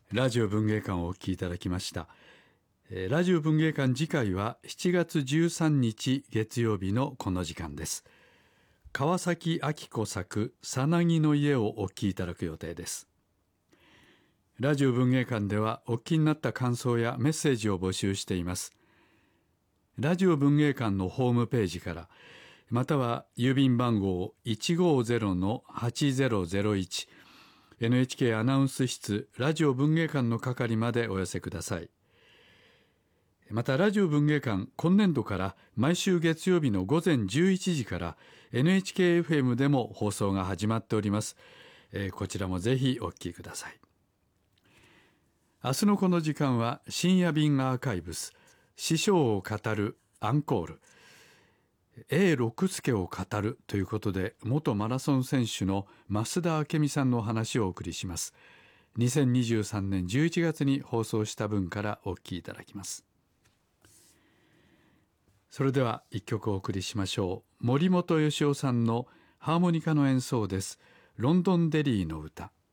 ラジオ文芸館をお聞きいただきました。ラジオ文芸館次回は7月13日月曜日のこの時間です。川崎明子作さなぎの家をお聞きいただく予定です。ラジオ文芸館ではお聞きになった感想やメッセージを募集しています。ラジオ文芸館のホームページから、または郵便番号 150-8001 NHK アナウンス室ラジオ文芸館の係までお寄せください。またラジオ文芸館今年度から毎週月曜日の午前11時から NHK-FM でも放送が始まっております。こちらもぜひお聞きください。明日のこの時間は深夜便アーカイブス師匠を語るアンコールA 六輔を語るということで、元マラソン選手の増田明美さんのお話をお送りします。2023年11月に放送した分からお聞きいただきます。それでは一曲お送りしましょう。森本義雄さんのハーモニカの演奏です。ロンドンデリーの歌。